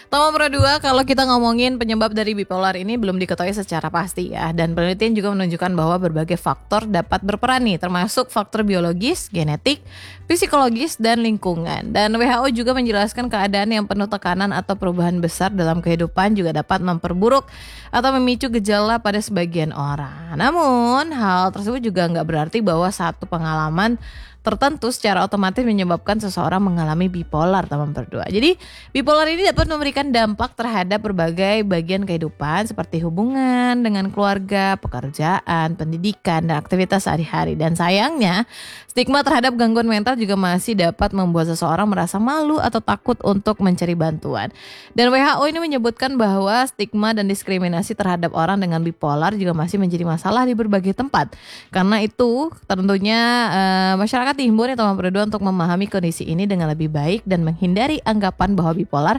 Nomor kedua, kalau kita ngomongin penyebab dari bipolar ini belum diketahui secara pasti ya. Dan penelitian juga menunjukkan bahwa berbagai faktor dapat berperan nih, termasuk faktor biologis, genetik, psikologis, dan lingkungan. Dan WHO juga menjelaskan keadaan yang penuh tekanan atau perubahan besar dalam kehidupan juga dapat memperburuk atau memicu gejala pada sebagian orang. Namun, hal tersebut juga nggak berarti bahwa satu pengalaman tertentu secara otomatis menyebabkan seseorang mengalami bipolar, teman berdua. Jadi bipolar ini dapat memberikan dampak terhadap berbagai bagian kehidupan seperti hubungan dengan keluarga, pekerjaan, pendidikan, dan aktivitas sehari-hari. Dan sayangnya stigma terhadap gangguan mental juga masih dapat membuat seseorang merasa malu atau takut untuk mencari bantuan. Dan WHO ini menyebutkan bahwa stigma dan diskriminasi terhadap orang dengan bipolar juga masih menjadi masalah di berbagai tempat. Karena itu tentunya masyarakat dihimbau nih teman berdua untuk memahami kondisi ini dengan lebih baik dan menghindari anggapan bahwa bipolar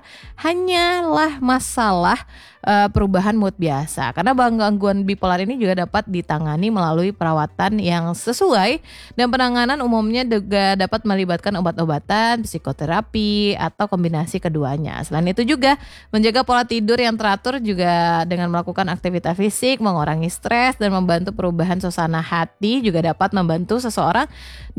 hanyalah masalah perubahan mood biasa. Karena gangguan bipolar ini juga dapat ditangani melalui perawatan yang sesuai dan penanganan umumnya juga dapat melibatkan obat-obatan, psikoterapi, atau kombinasi keduanya. Selain itu juga menjaga pola tidur yang teratur juga dengan melakukan aktivitas fisik, mengurangi stres, dan membantu perubahan suasana hati juga dapat membantu seseorang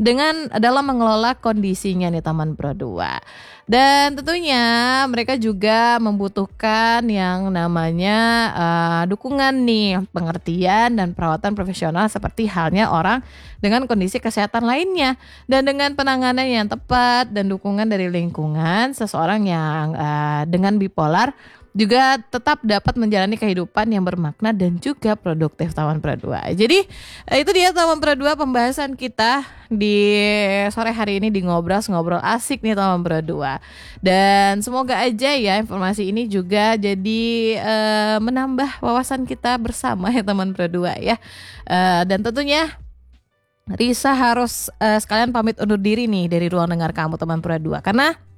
dalam mengelola kondisinya nih teman berdua. Dan tentunya mereka juga membutuhkan yang namanya dukungan nih, pengertian dan perawatan profesional seperti halnya orang dengan kondisi kesehatan lainnya. Dan dengan penanganan yang tepat dan dukungan dari lingkungan, seseorang yang dengan bipolar juga tetap dapat menjalani kehidupan yang bermakna dan juga produktif teman berdua. Jadi itu dia teman berdua pembahasan kita di sore hari ini di ngobrol asik nih teman berdua. Dan semoga aja ya informasi ini juga jadi menambah wawasan kita bersama ya teman berdua ya. Dan tentunya Risa harus sekalian pamit undur diri nih dari ruang dengar kamu teman berdua, karena